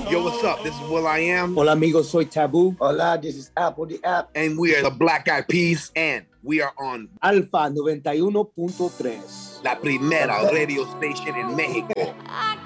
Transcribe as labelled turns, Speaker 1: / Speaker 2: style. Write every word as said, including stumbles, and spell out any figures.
Speaker 1: Yo, what's up? This is Will I Am.
Speaker 2: Hola amigos, soy Taboo.
Speaker 3: Hola, this is Apple the App.
Speaker 1: And we are the Black Eyed Peas. And we are on
Speaker 2: Alfa noventa y uno punto tres.
Speaker 1: La Primera Radio Station in Mexico.